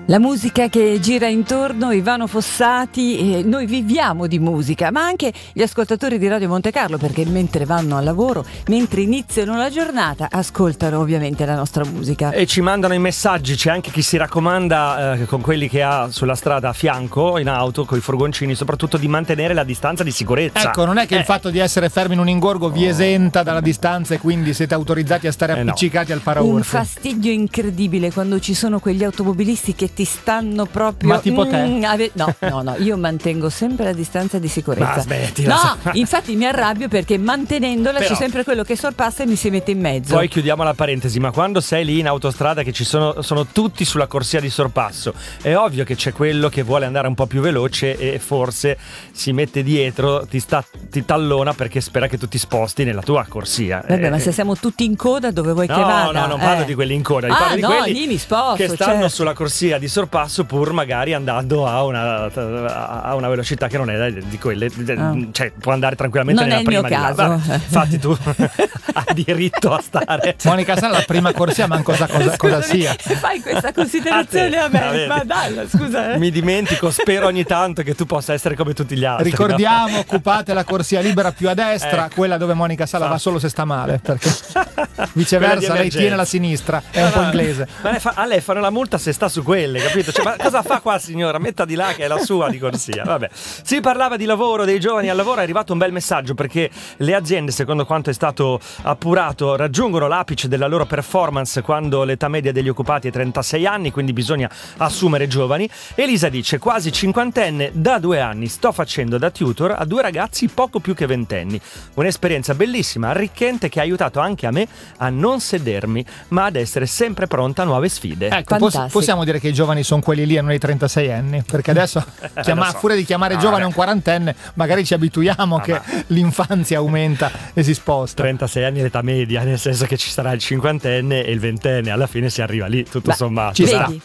La musica che gira intorno, Ivano Fossati, noi viviamo di musica, ma anche gli ascoltatori di Radio Monte Carlo, perché mentre vanno al lavoro, mentre iniziano la giornata, ascoltano ovviamente la nostra musica. E ci mandano i messaggi, c'è anche chi si raccomanda con quelli che ha sulla strada a fianco, in auto, con i furgoncini, soprattutto di mantenere la distanza di sicurezza. Ecco, non è che il fatto di essere fermi in un ingorgo vi esenta dalla distanza e quindi siete autorizzati a stare appiccicati al paraurti. Un fastidio incredibile quando ci sono quegli automobilisti che ti stanno proprio. Ma tipo te? No, io mantengo sempre la distanza di sicurezza. Ma smettila. No, infatti mi arrabbio perché mantenendola c'è sempre quello che sorpassa e mi si mette in mezzo. Poi chiudiamo la parentesi, ma quando sei lì in autostrada che ci sono tutti sulla corsia di sorpasso, è ovvio che c'è quello che vuole andare un po' più veloce e forse si mette dietro, ti tallona perché spera che tu ti sposti nella tua corsia. Vabbè, ma se siamo tutti in coda, dove vuoi che vada? No, non parlo di quelli in coda, parlo di quelli lì mi sposto, che stanno sulla corsia di sorpasso pur magari andando a una velocità che non è di quelle, cioè può andare tranquillamente non nella prima è il mio caso. Infatti tu hai diritto a stare. Monica Sala, la prima corsia, ma cosa sia. Fai questa considerazione a me, ma dai, scusa. Mi dimentico, spero ogni tanto che tu possa essere come tutti gli altri. Ricordiamo, no? Occupate la corsia libera più a destra, quella dove Monica Sala va solo se sta male, perché viceversa lei tiene la sinistra, è un po' inglese. Ma a lei fanno la multa se sta su quelle, capito? Cioè, ma cosa fa qua, signora? Metta di là che è la sua di corsia. Vabbè. Si parlava di lavoro, dei giovani al lavoro, è arrivato un bel messaggio perché le aziende, secondo quanto è stato appurato, raggiungono l'apice della loro performance quando l'età media degli occupati è 36 anni, quindi bisogna assumere giovani. Elisa dice: quasi cinquantenne, da 2 anni sto facendo da tutor a 2 ragazzi poco più che ventenni. Un'esperienza bellissima, arricchente, che ha aiutato anche a me a non sedermi, ma ad essere sempre pronta a nuove sfide. Ecco, possiamo dire che i giovani sono quelli lì e non i 36 anni, perché adesso a furia di chiamare giovane un quarantenne magari ci abituiamo che l'infanzia aumenta e si sposta. 36 anni è l'età media, nel senso che ci sarà il cinquantenne e il ventenne, alla fine si arriva lì, tutto sommato.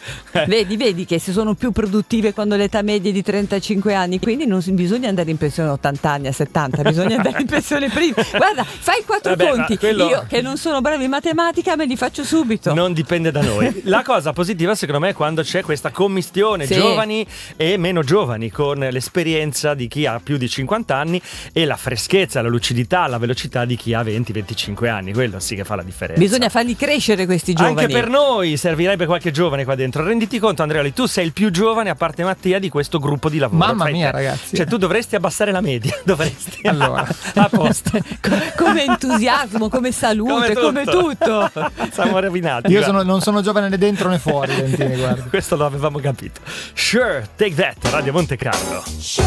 Vedi che si sono più produttive quando l'età media è di 35 anni, quindi non bisogna andare in pensione a 80 anni, a 70, bisogna andare in pensione prima. Guarda, fai 4 conti, io che non sono bravo in matematica me li faccio subito. Non dipende da noi. La cosa positiva secondo me è quando c'è questa commistione giovani e meno giovani, con l'esperienza di chi ha più di 50 anni e la freschezza, la lucidità, la velocità di chi ha 20-25 anni. Quello sì che fa la differenza. Bisogna farli crescere questi giovani. Anche per noi servirebbe qualche giovane qua dentro. Renditi conto, Andreoli, tu sei il più giovane, a parte Mattia, di questo gruppo di lavoro. Mamma mia, ragazzi. Cioè tu dovresti abbassare la media, dovresti. Allora, a posto. Come entusiasmo, come salute, come tutto. Siamo rovinati. Io non sono giovane né dentro né fuori, Lentini, guarda. Questo lo avevamo capito. Sure, take that, Radio Monte Carlo.